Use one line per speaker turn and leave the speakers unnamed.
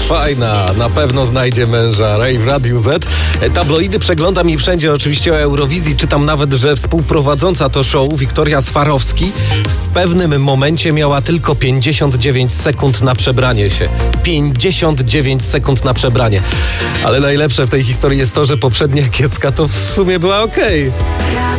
fajna, na pewno znajdzie męża. Rave w Radiu Z. Tabloidy przeglądam i wszędzie oczywiście o Eurowizji. Czytam nawet, że współprowadząca to show, Wiktoria Swarowski, w pewnym momencie miała tylko 59 sekund na przebranie się. 59 sekund na przebranie. Ale najlepsze w tej historii jest to, że poprzednia kiecka to w sumie była okej.